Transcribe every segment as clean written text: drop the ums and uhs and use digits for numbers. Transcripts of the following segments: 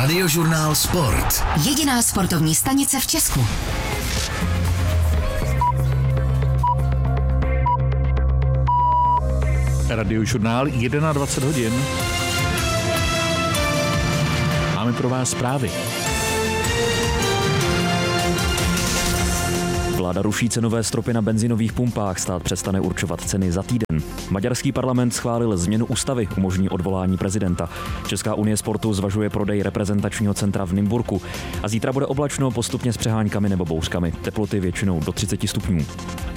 Radiožurnál Sport. Jediná sportovní stanice v Česku. Radiožurnál 21 hodin. Máme pro vás zprávy. Vláda ruší cenové stropy na benzinových pumpách, stát přestane určovat ceny za týden. Maďarský parlament schválil změnu ústavy, umožní odvolání prezidenta. Česká unie sportu zvažuje prodej reprezentačního centra v Nymburku. A zítra bude oblačno, postupně s přeháňkami nebo bouřkami. Teploty většinou do 30 stupňů.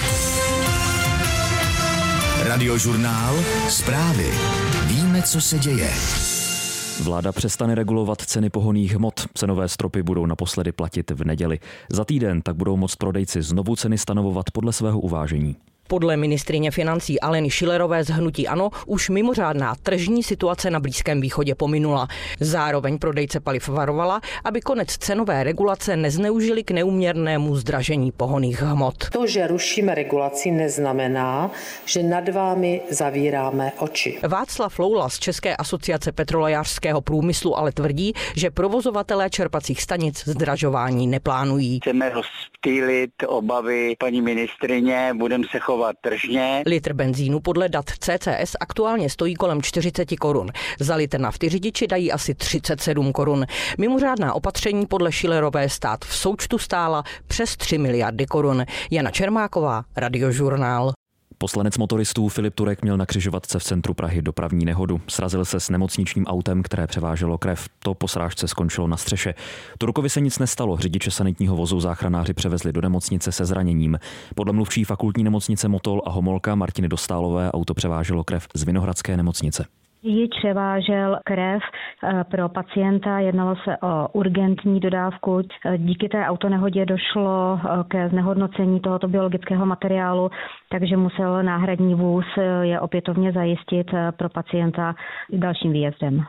Radiožurnál Zprávy. Víme, co se děje. Vláda přestane regulovat ceny pohonných hmot. Cenové stropy budou naposledy platit v neděli. Za týden tak budou moct prodejci znovu ceny stanovovat podle svého uvážení. Podle ministryně financí Aleny Schillerové z hnutí ANO už mimořádná tržní situace na Blízkém východě pominula. Zároveň prodejce paliv varovala, aby konec cenové regulace nezneužili k neúměrnému zdražení pohonných hmot. To, že rušíme regulaci, neznamená, že nad vámi zavíráme oči. Václav Loula z České asociace petrolejářského průmyslu ale tvrdí, že provozovatelé čerpacích stanic zdražování neplánují. Chceme rozptýlit obavy paní ministryně, budeme se chovat tržně. Litr benzínu podle dat CCS aktuálně stojí kolem 40 korun. Za litr nafty řidiči dají asi 37 korun. Mimořádná opatření podle Schillerové stát v součtu stála přes 3 miliardy korun. Jana Čermáková, Radiožurnál. Poslanec motoristů Filip Turek měl na křižovatce v centru Prahy dopravní nehodu. Srazil se s nemocničním autem, které převáželo krev. To po srážce skončilo na střeše. Turkovi se nic nestalo. Řidiče sanitního vozu záchranáři převezli do nemocnice se zraněním. Podle mluvčí fakultní nemocnice Motol a Homolka Martiny Dostálové auto převáželo krev z Vinohradské nemocnice. Řidič převážel krev pro pacienta, jednalo se o urgentní dodávku. Díky té autonehodě došlo ke znehodnocení tohoto biologického materiálu, takže musel náhradní vůz je opětovně zajistit pro pacienta dalším výjezdem.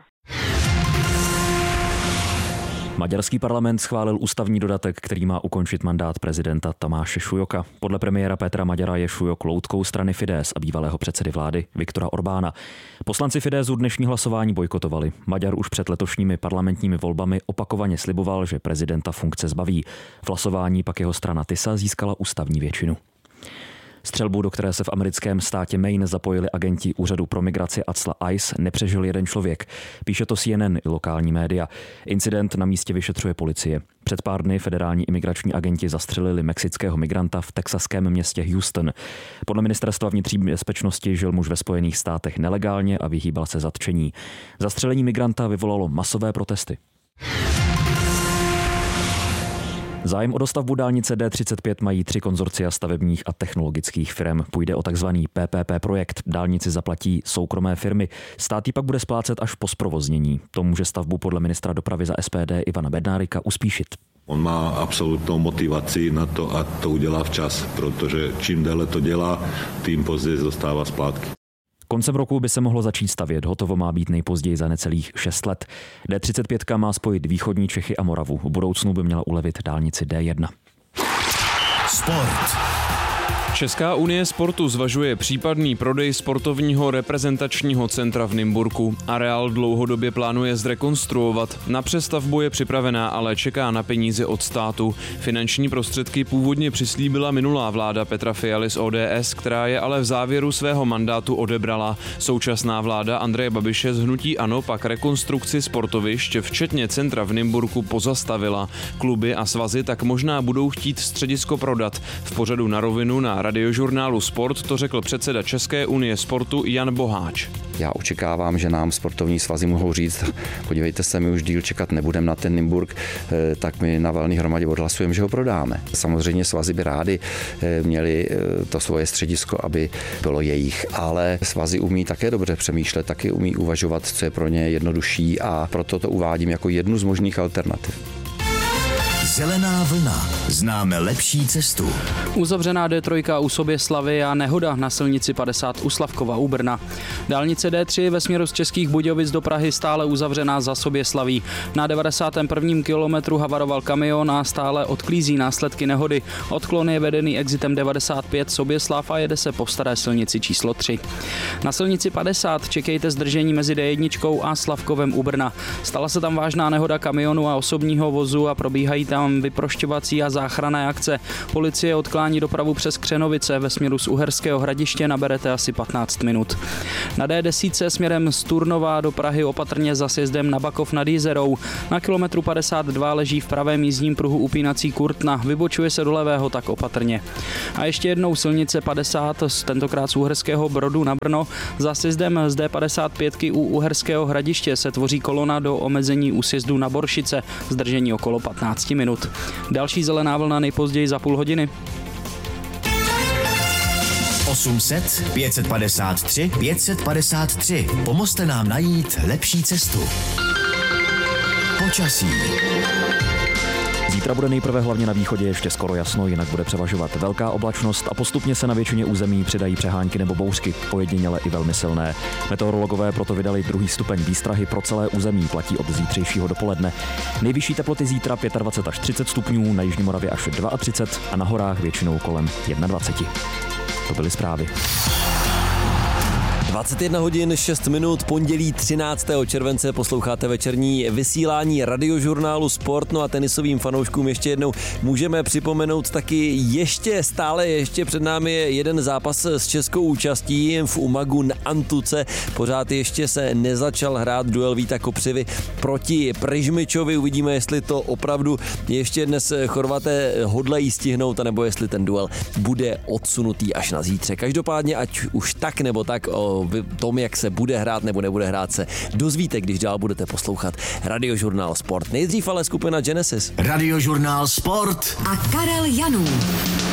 Maďarský parlament schválil ústavní dodatek, který má ukončit mandát prezidenta Tamáše Šujoka. Podle premiéra Petra Maďara je Šujok loutkou strany Fidesz a bývalého předsedy vlády Viktora Orbána. Poslanci Fideszu dnešní hlasování bojkotovali. Maďar už před letošními parlamentními volbami opakovaně sliboval, že prezidenta funkce zbaví. V hlasování pak jeho strana TISA získala ústavní většinu. Střelbu, do které se v americkém státě Maine zapojili agenti úřadu pro migraci ACLA ICE, nepřežil jeden člověk. Píše to CNN i lokální média. Incident na místě vyšetřuje policie. Před pár dny federální imigrační agenti zastřelili mexického migranta v texaském městě Houston. Podle ministerstva vnitřní bezpečnosti žil muž ve Spojených státech nelegálně a vyhýbal se zatčení. Zastřelení migranta vyvolalo masové protesty. Zájem o dostavbu dálnice D35 mají 3 konzorcia stavebních a technologických firm. Půjde o takzvaný PPP projekt. Dálnici zaplatí soukromé firmy. Stát ji pak bude splácet až po zprovoznění. To může stavbu podle ministra dopravy za SPD Ivana Bednárika uspíšit. On má absolutnou motivaci na to, a to udělá včas, protože čím déle to dělá, tím později dostává splátky. Koncem roku by se mohlo začít stavět, hotovo má být nejpozději za necelých 6 let. D35 má spojit východní Čechy a Moravu. V budoucnu by měla ulevit dálnici D1. Sport. Česká unie sportu zvažuje případný prodej sportovního reprezentačního centra v Nymburku. Areál dlouhodobě plánuje zrekonstruovat. Na přestavbu je připravená, ale čeká na peníze od státu. Finanční prostředky původně přislíbila minulá vláda Petra Fialy z ODS, která je ale v závěru svého mandátu odebrala. Současná vláda Andreje Babiše z hnutí ANO pak rekonstrukci sportovišť, včetně centra v Nymburku, pozastavila. Kluby a svazy tak možná budou chtít středisko prodat. V pořadu Na rovinu na Radiožurnálu Sport to řekl předseda České unie sportu Jan Boháč. Já očekávám, že nám sportovní svazy mohou říct, podívejte se, my už díl čekat nebudeme na ten Nymburk, tak my na valné hromadě odhlasujeme, že ho prodáme. Samozřejmě svazy by rádi měli to svoje středisko, aby bylo jejich, ale svazy umí také dobře přemýšlet, taky umí uvažovat, co je pro ně jednodušší, a proto to uvádím jako jednu z možných alternativ. Zelená vlna. Známe lepší cestu. Uzavřená D3 u Soběslavy a nehoda na silnici 50 u Slavkova u Brna. Dálnice D3 ve směru z Českých Budějovic do Prahy stále uzavřená za Soběslaví. Na 91. kilometru havaroval kamion a stále odklízí následky nehody. Odklon je vedený exitem 95 Soběslav a jede se po staré silnici číslo 3. Na silnici 50 čekejte zdržení mezi D1 a Slavkovem u Brna. Stala se tam vážná nehoda kamionu a osobního vozu a probíhají tam vyprošťovací a záchranné akce. Policie odklání dopravu přes Křenovice ve směru z Uherského Hradiště, naberete asi 15 minut. Na D10 směrem z Turnova do Prahy opatrně za sjezdem na Bakov nad Jizerou. Na kilometru 52 leží v pravém jízdním pruhu upínací kurtna, vybočuje se do levého, tak opatrně. A ještě jednou silnice 50, tentokrát z Uherského Brodu na Brno. Za sjezdem z D55 u Uherského Hradiště se tvoří kolona do omezení u sjezdu na Boršice, zdržení okolo 15 minut. Další zelená vlna nejpozději za půl hodiny. 800 553 553. Pomozte nám najít lepší cestu. Počasí. Zítra bude nejprve hlavně na východě ještě skoro jasno, jinak bude převažovat velká oblačnost a postupně se na většině území přidají přehánky nebo bouřky, ojediněle i velmi silné. Meteorologové proto vydali 2. stupeň výstrahy pro celé území, platí od zítřejšího dopoledne. Nejvyšší teploty zítra 25 až 30 stupňů, na jižní Moravě až 32 a na horách většinou kolem 21. To byly zprávy. 21 hodin 6 minut, pondělí 13. července posloucháte večerní vysílání Radiožurnálu Sport. No a tenisovým fanouškům ještě jednou můžeme připomenout taky ještě před námi je jeden zápas s českou účastí v Umagu na Antuce. Pořád ještě se nezačal hrát duel Víta Kopřivy proti Prižmičovi. Uvidíme, jestli to opravdu ještě dnes Chorvaté hodlají stihnout, anebo jestli ten duel bude odsunutý až na zítřek. Každopádně, ať už tak nebo tak, o tom, jak se bude hrát nebo nebude hrát, se dozvíte, když dál budete poslouchat Radiožurnál Sport. Nejdřív ale skupina Genesis. Radiožurnál Sport a Karel Janů.